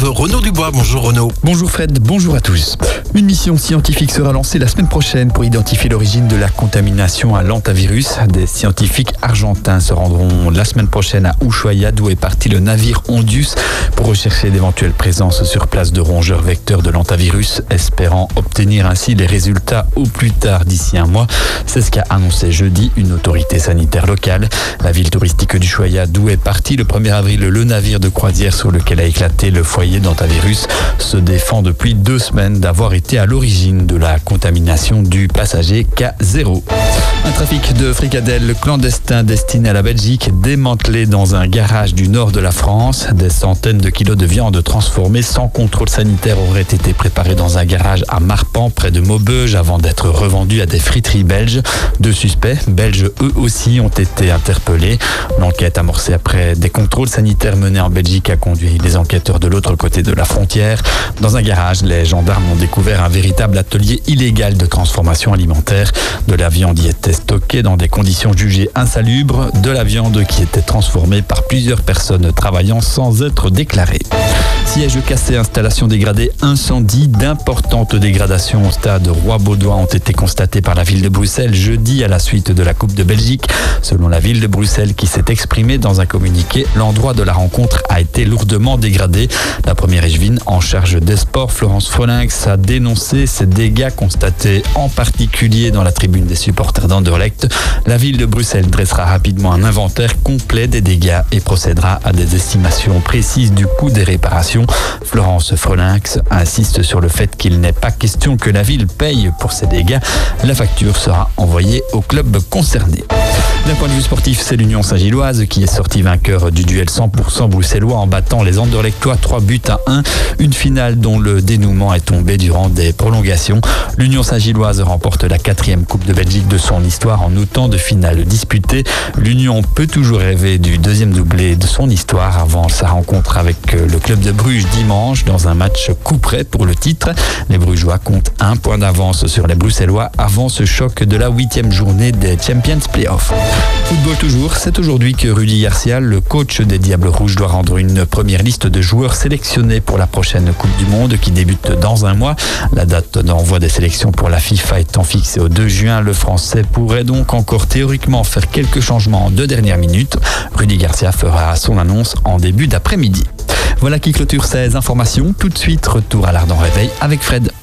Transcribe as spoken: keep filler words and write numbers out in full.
retrouve Renaud Dubois. Bonjour Renaud. Bonjour Fred, bonjour à tous. Une mission scientifique sera lancée la semaine prochaine pour identifier l'origine de la contamination à l'hantavirus. Des scientifiques argentins se rendront la semaine prochaine à Ushuaia, d'où est parti le navire Ondius, pour rechercher d'éventuelles présences sur place de rongeurs vecteurs de l'hantavirus, espérant obtenir ainsi les résultats au plus tard d'ici un mois. C'est ce qu'a annoncé jeudi une autorité sanitaire locale. La ville touristique d'Ushuaia, d'où est parti le premier avril le navire de croisière sur lequel a éclaté le foyer d'hantavirus, se défend depuis deux semaines d'avoir été à l'origine de la contamination du passager K zéro. Un trafic de fricadelles clandestins destiné à la Belgique démantelé dans un garage du nord de la France. Des centaines de kilos de viande transformée sans contrôle sanitaire auraient été préparés dans un garage à Marpan, près de Maubeuge, avant d'être revendus à des friteries belges. Deux suspects, belges eux aussi, ont été interpellés. L'enquête amorcée après des contrôles sanitaires menés en Belgique a conduit les enquêteurs de l'autre côté de la frontière. Dans un garage, les gendarmes ont découvert un véritable atelier illégal de transformation alimentaire. De la viande y était stockée dans des conditions jugées insalubres, de la viande qui était transformée par plusieurs personnes travaillant sans être déclarées. Siège cassé, installation dégradée, incendie, d'importantes dégradations au stade Roi-Baudouin ont été constatées par la ville de Bruxelles jeudi à la suite de la Coupe de Belgique. Selon la ville de Bruxelles qui s'est exprimée dans un communiqué, l'endroit de la rencontre a été lourdement dégradé. La première échevine en charge des sports, Florence Frolinx, a dénoncé ces dégâts constatés en particulier dans la tribune des supporters d'Anderlecht. La ville de Bruxelles dressera rapidement un inventaire complet des dégâts et procédera à des estimations précises du coût des réparations. Florence Frolinx insiste sur le fait qu'il n'est pas question que la ville paye pour ces dégâts. La facture sera envoyée au club concerné. D'un point de vue sportif, c'est l'Union Saint-Gilloise qui est sortie vainqueur du duel cent pour cent bruxellois en battant les Anderlechtois trois buts à un. Une finale dont le dénouement est tombé durant des prolongations. L'Union Saint-Gilloise remporte la quatrième Coupe de Belgique de son histoire en autant de finales disputées. L'Union peut toujours rêver du deuxième doublé de son histoire avant sa rencontre avec le club de Bruges dimanche dans un match coup près pour le titre. Les Brugeois comptent un point d'avance sur les Bruxellois avant ce choc de la huitième journée des Champions Playoffs. Football toujours, c'est aujourd'hui que Rudy Garcia, le coach des Diables Rouges, doit rendre une première liste de joueurs sélectionnés pour la prochaine Coupe du Monde qui débute dans un mois. La date d'envoi des sélections pour la FIFA étant fixée au deux juin, le Français pourrait donc encore théoriquement faire quelques changements de dernière minute. Rudy Garcia fera son annonce en début d'après-midi. Voilà qui clôture ces informations. Tout de suite, retour à l'Ardent Réveil avec Fred.